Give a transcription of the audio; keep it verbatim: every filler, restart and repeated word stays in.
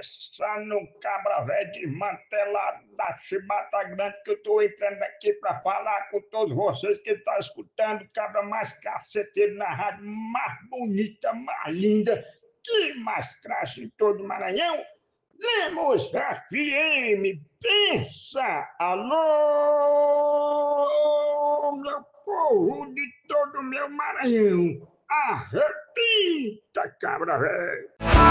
começando um cabra velho desmantelado da chibata grande que eu tô entrando aqui pra falar com todos vocês que estão escutando, cabra mais caceteiro na rádio, mais bonita, mais linda, que mais cracha em todo o Maranhão. Lemos F M, pensa! Alô, meu povo de todo o meu Maranhão! Arrepita, cabra velho!